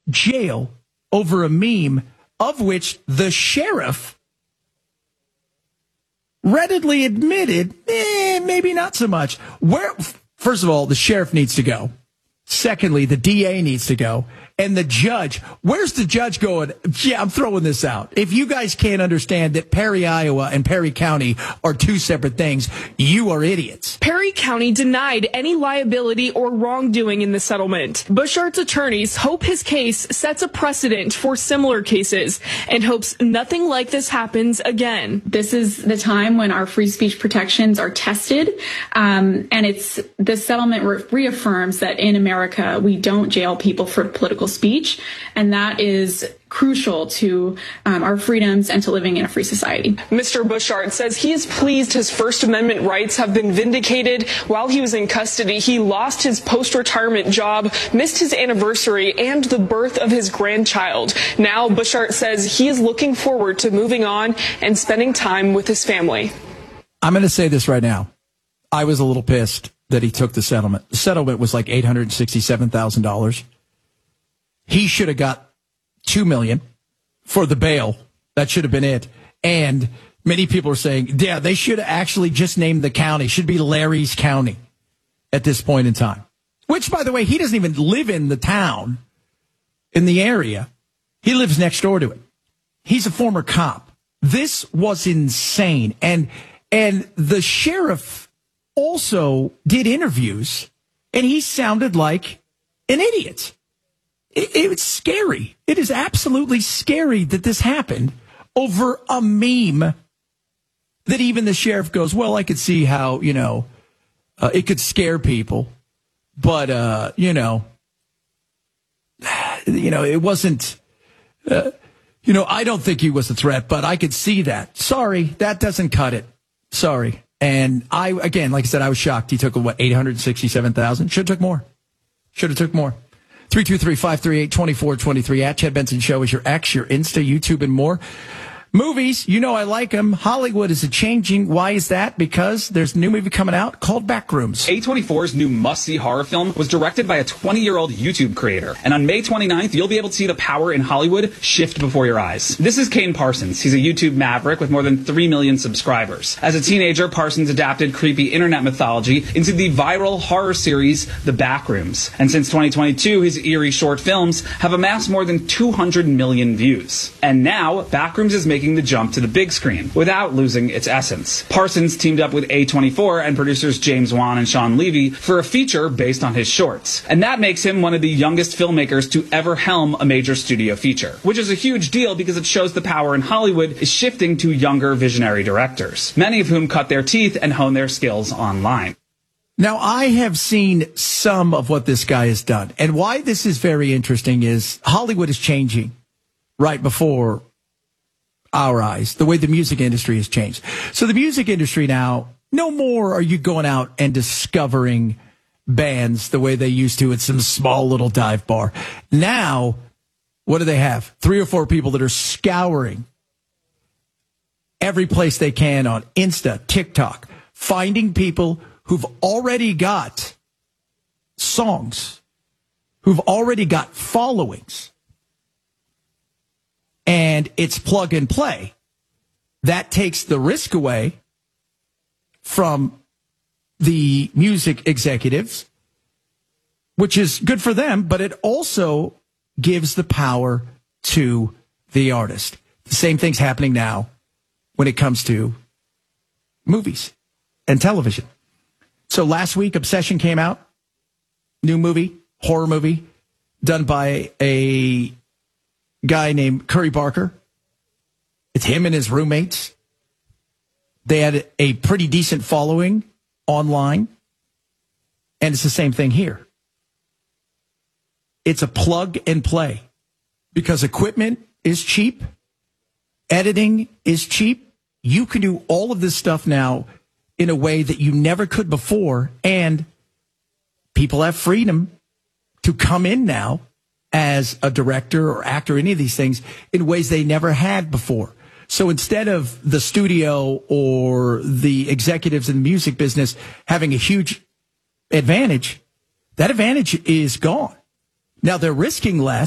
jail over a meme of which the sheriff readily admitted, maybe not so much. First of all, the sheriff needs to go. Secondly, the DA needs to go. And the judge, where's the judge going? Yeah, I'm throwing this out. If you guys can't understand that Perry, Iowa and Perry County are two separate things, you are idiots. Perry County denied any liability or wrongdoing in the settlement. Buschart's attorneys hope his case sets a precedent for similar cases and hopes nothing like this happens again. This is the time when our free speech protections are tested. And the settlement reaffirms that in America, we don't jail people for political speech, and that is crucial to our freedoms and to living in a free society. Mr. Buschart says he is pleased his First Amendment rights have been vindicated. While he was in custody, he lost his post-retirement job, missed his anniversary, and the birth of his grandchild. Now, Buschart says he is looking forward to moving on and spending time with his family. I'm going to say this right now. I was a little pissed that he took the settlement. The settlement was like $867,000. He should have got $2 million for the bail. That should have been it. And many people are saying, yeah, they should have actually just named the county. It should be Larry's County at this point in time. Which, by the way, he doesn't even live in the town, in the area. He lives next door to it. He's a former cop. This was insane. And the sheriff also did interviews, and he sounded like an idiot. It's scary. It is absolutely scary that this happened over a meme that even the sheriff goes, well, I could see how, it could scare people. But, it wasn't, I don't think he was a threat, but I could see that. Sorry, that doesn't cut it. Sorry. And again, like I said, I was shocked. He took, $867,000? Should have took more. 323-538-2423 at Chad Benson Show is your X, your Insta, YouTube, and more. Movies, I like them. Hollywood is changing. Why is that? Because there's a new movie coming out called Backrooms. A24's new must-see horror film was directed by a 20-year-old YouTube creator. And on May 29th, you'll be able to see the power in Hollywood shift before your eyes. This is Kane Parsons. He's a YouTube maverick with more than 3 million subscribers. As a teenager, Parsons adapted creepy internet mythology into the viral horror series The Backrooms. And since 2022, his eerie short films have amassed more than 200 million views. And now, Backrooms is making the jump to the big screen without losing its essence. Parsons teamed up with A24 and producers James Wan and Sean Levy for a feature based on his shorts. And that makes him one of the youngest filmmakers to ever helm a major studio feature, which is a huge deal because it shows the power in Hollywood is shifting to younger visionary directors, many of whom cut their teeth and hone their skills online. Now, I have seen some of what this guy has done. And why this is very interesting is Hollywood is changing right before our eyes, the way the music industry has changed. So the music industry now, no more are you going out and discovering bands the way they used to at some small little dive bar. Now, what do they have? 3 or 4 people that are scouring every place they can on Insta, TikTok, finding people who've already got songs, who've already got followings. And it's plug and play. That takes the risk away from the music executives, which is good for them, but it also gives the power to the artist. The same thing's happening now when it comes to movies and television. So last week, Obsession came out. New movie, horror movie, done by a guy named Curry Barker. It's him and his roommates. They had a pretty decent following online. And it's the same thing here. It's a plug and play because equipment is cheap. Editing is cheap. You can do all of this stuff now in a way that you never could before. And people have freedom to come in now as a director or actor, any of these things, in ways they never had before. So instead of the studio or the executives in the music business having a huge advantage, that advantage is gone. Now they're risking less.